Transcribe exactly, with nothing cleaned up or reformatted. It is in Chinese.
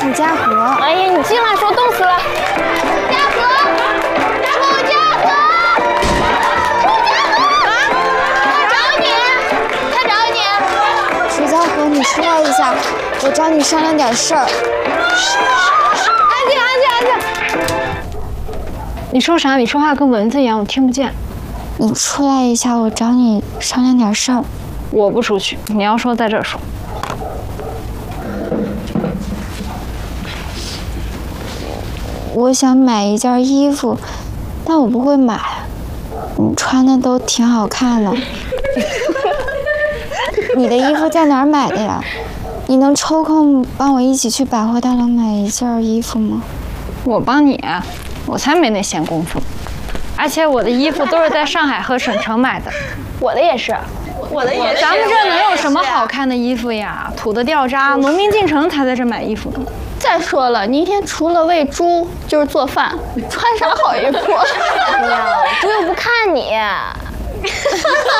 楚家河。 哎呀，你进来说冻死了。家河，楚家河，楚家河！啊！他找你，他找你。 楚家河，你出来一下，我找你商量点事儿。 安静，安静，安静。 你说啥？你说话跟蚊子一样，我听不见。 你出来一下，我找你商量点事儿。 我不出去，你要说在这儿说。 我想买一件衣服，但我不会买。你穿的都挺好看的。你的衣服在哪儿买的呀？你能抽空帮我一起去百货大楼买一件衣服吗？ 我帮你？我才没那闲工夫。而且我的衣服都是在上海和省城买的。 我的也是，我的也是。 咱们这能有什么好看的衣服呀？土的掉渣，农民进城才在这买衣服呢。 再说了，你一天除了喂猪就是做饭，穿啥好衣服？哎呀，猪又不看你。